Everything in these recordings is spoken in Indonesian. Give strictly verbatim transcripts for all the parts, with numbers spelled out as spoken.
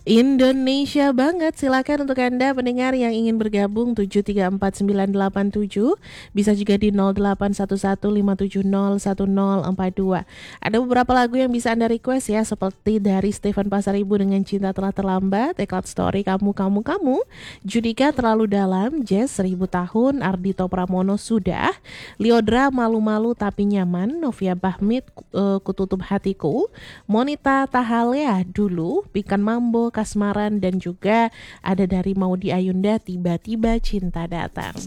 Indonesia banget. Silakan untuk Anda pendengar yang ingin bergabung tujuh tiga empat sembilan delapan tujuh, bisa juga di nol delapan satu satu lima tujuh nol satu nol empat dua. Ada beberapa lagu yang bisa Anda request ya, seperti dari Stephen Pasaribu dengan Cinta Telah Terlambat, The Cloud Story, Kamu Kamu Kamu, Judika Terlalu Dalam, Jazz Seribu Tahun, Ardhito Pramono Sudah, Liodra Malu Malu Tapi Nyaman, Novia Bahmit uh, Kututup Hatiku, Monita Tahalea Dulu, Pikan Mambo, Kasmaran, dan juga ada dari Maudi Ayunda, Tiba-tiba Cinta Datang.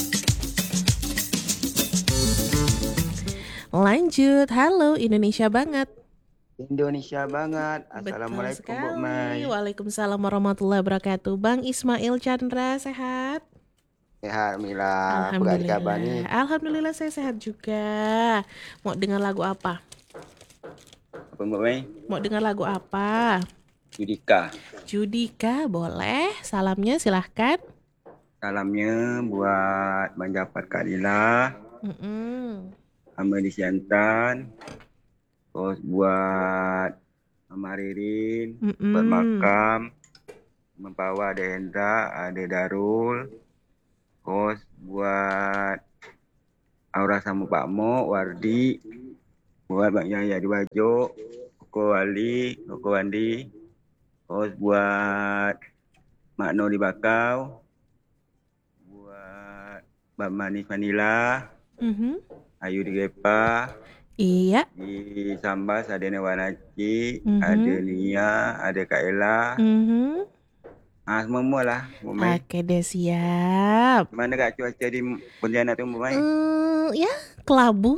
Lanjut, halo Indonesia banget. Indonesia banget. Assalamualaikum Bu Mai. Waalaikumsalam warahmatullahi wabarakatuh. Bang Ismail Chandra sehat? Sehat Mila. Alhamdulillah. Alhamdulillah saya sehat juga. Mau dengar lagu apa? Apa Bu Mai? Mau dengar lagu apa? Judika. Judika, boleh. Salamnya silahkan. Salamnya buat Bang Jafar Kak Lila, Mm-mm. Amadi Siantan, terus buat Mama Ririn, Mm-mm. buat Makam, membawa ada Hendra, ada Darul, terus buat Aura sama Pak Mo, Wardi, buat Bang Yaya di Bajo, Koko Wali, Koko Wandi, terus buat Mak No di Bakau, buat Mbak Mani Vanila, Mm-hmm. Ayu di Gepa, Iya. di Sambas ada Newanaci, Mm-hmm. ada Nia, ada Kak Ella, Mm-hmm. ah semua lah Bu Mai. Oke deh, siap. Mana kak cuaca di Pontianak tu Bu Mai? Mm, ya, kelabu.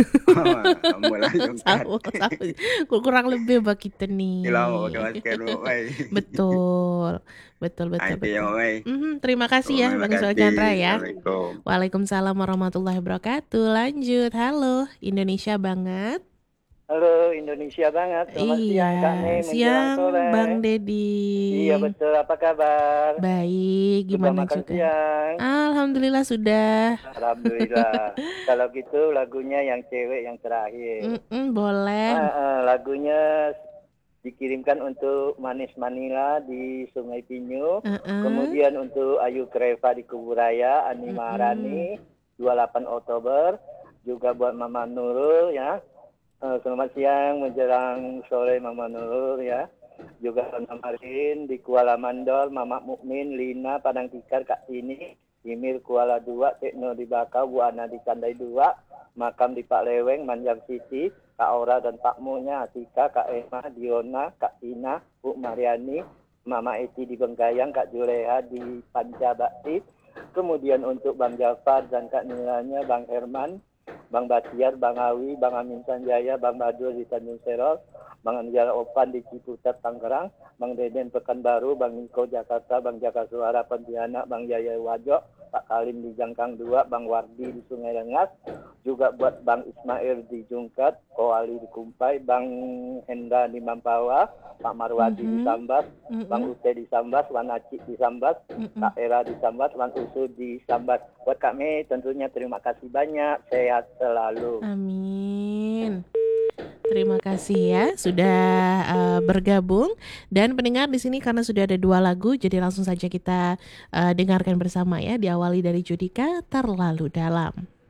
Mulai jongkat. Kurang lebih bagi kita nih. Lama pakai masker Bu Mai. Betul, betul, betul, Itu ya betul. Bu Mai. Mm-hmm, terima kasih ya Terima Bang Ismail kasih. Chandra ya. Assalamualaikum. Waalaikumsalam warahmatullahi wabarakatuh. Lanjut, halo Indonesia banget. Halo Indonesia banget. Selamat Iya, siang Kak Nih, menjelang siang sore. Bang Dedi. Iya betul, apa kabar? Baik, Sudah gimana makan juga? siang? Alhamdulillah sudah. Alhamdulillah. Kalau gitu lagunya yang cewek yang terakhir. Mm-mm, boleh. Ah, ah, lagunya dikirimkan untuk Manis Manila di Sungai Pinyu. Uh-uh. Kemudian untuk Ayu Kreva di Kuburaya, Ani Maharani, dua puluh delapan Oktober. Juga buat Mama Nurul ya. Uh, selamat siang menjelang sore Mama Nurul ya. Juga Mama Rin di Kuala Mandor, Mama Mukmin, Lina, Padang Tikar, Kak Tini, Imir Kuala dua, Tekno di Bakau, Bu Ana di Candai dua, Makam di Pak Leweng, Manjang City, Kak Aura dan Pak Munya, Atika, Kak Emma, Diona, Kak Tina, Bu Mariani, Mama Eti di Bengkayang, Kak Juleha di Pancabakti. Kemudian untuk Bang Jafar dan Kak Nilanya, Bang Herman, Bang Batiar, Bang Awi, Bang Amin Sanjaya, Bang Badur di Tanjung Serol, Bang Anjala Opan di Ciputat Tangerang, Bang Deden Pekanbaru, Bang Niko Jakarta, Bang Jaka Suara Pontianak, Bang Jaya Wajo, Pak Kalim di Jangkang dua, Bang Wardi di Sungai Rengas, juga buat Bang Ismail di Jungkat, Koali di Kumpai, Bang Hendra di Mampawa, Pak Marwadi mm-hmm. di Sambas, mm-hmm. Bang Ute di Sambas, Wan Acik di Sambas, mm-hmm. Kak Era di Sambas, Wan Usu di Sambas. Buat kami tentunya terima kasih banyak, sehat selalu. Amin. Terima kasih ya sudah uh, bergabung, dan pendengar di sini karena sudah ada dua lagu, jadi langsung saja kita uh, dengarkan bersama ya. Diawali dari Judika, Terlalu Dalam.